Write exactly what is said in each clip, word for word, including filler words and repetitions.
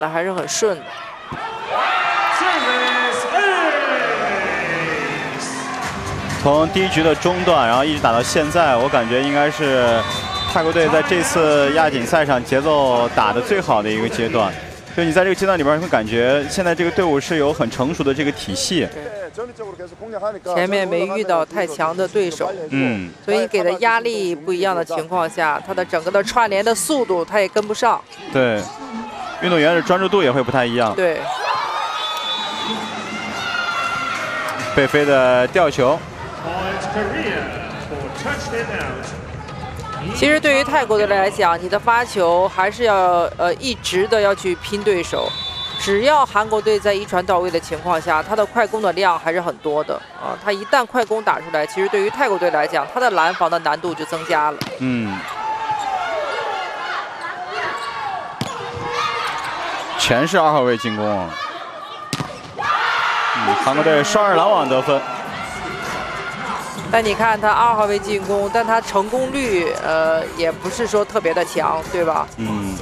那还是很顺的。 从第一局的中段，然后一直打到现在，我感觉应该是泰国队在这次亚锦赛上节奏打得最好的一个阶段。就你在这个阶段里边，会感觉现在这个队伍是有很成熟的这个体系。 前面没遇到太强的对手， 嗯， 所以你给的压力不一样的情况下，他的整个的串联的速度他也跟不上。 对，运动员的专注度也会不太一样。 对， 贝菲的吊球。 其实对于泰国队来讲，你的发球还是要呃一直的要去拼对手。只要韩国队在一传到位的情况下，他的快攻的量还是很多的啊。他一旦快攻打出来，其实对于泰国队来讲，他的拦防的难度就增加了。 嗯。全是二号位进攻啊。嗯，韩国队双人拦网得分。 但你看他二号位进攻，但他成功率呃也不是说特别的强，对吧？ 嗯。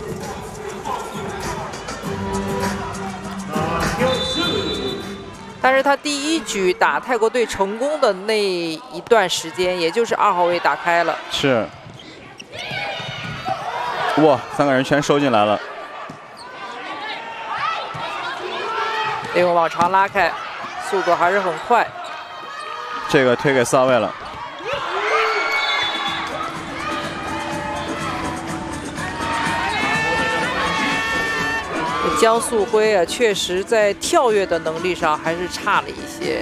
但是他第一局打泰国队成功的那一段时间，也就是二号位打开了。 是。哇，三个人全收进来了。 利用往长拉开，速度还是很快。 这个推给四号位了。 江素辉啊，确实在跳跃的能力上还是差了一些。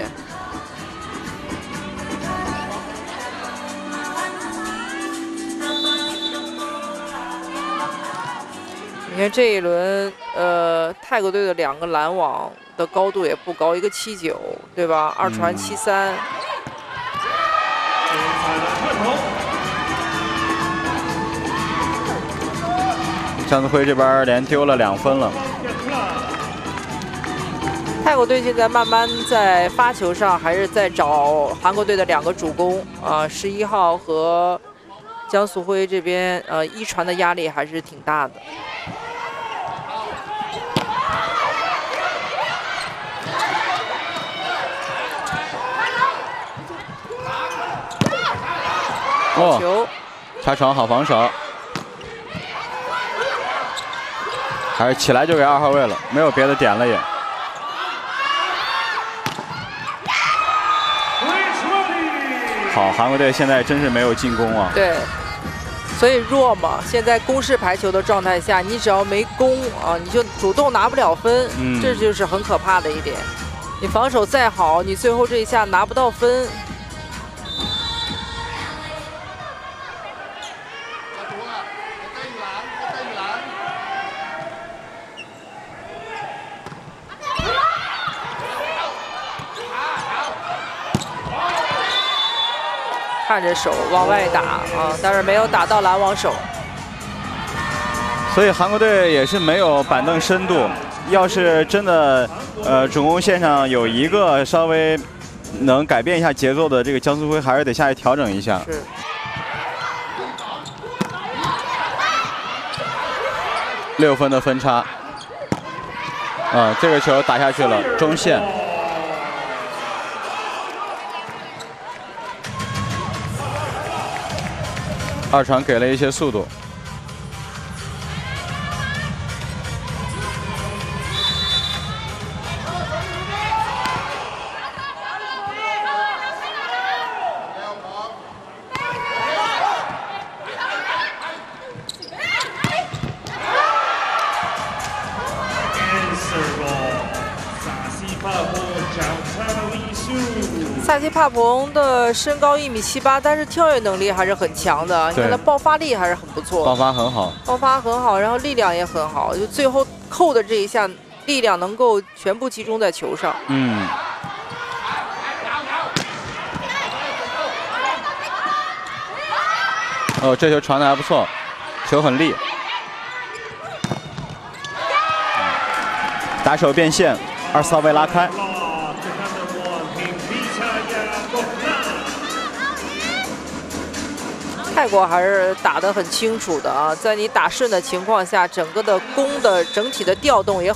你看这一轮，呃，泰国队的两个拦网的高度也不高，一个七九，对吧？二传七三。 江素辉这边连丢了两分了。 泰国队现在慢慢在发球上还是在找韩国队的两个主攻啊，十一号和江素辉这边呃一传的压力还是挺大的。好球， 插床好防守。还是起来就给二号位了，没有别的点了也。好，韩国队现在真是没有进攻啊。 对，所以弱嘛，现在攻势排球的状态下，你只要没攻啊，你就主动拿不了分， 嗯、 这就是很可怕的一点。你防守再好，你最后这一下拿不到分。看着手往外打啊，但是没有打到拦网手， 所以韩国队也是没有板凳深度。要是真的，呃，主攻线上有一个稍微能改变一下节奏的，这个江素辉还是得下去调整一下。 是。 六分的分差。啊，这个球打下去了，中线。二传给了一些速度。 萨西帕蓬的身高一米七八，但是跳跃能力还是很强的。你看他爆发力还是很不错， 爆发很好， 爆发很好，然后力量也很好，就最后扣的这一下，力量能够全部集中在球上。 嗯。哦，这球传的还不错，球很利。打手变线，二四号位拉开。 泰国还是打得很清楚的啊，在你打顺的情况下，整个的攻的整体的调动也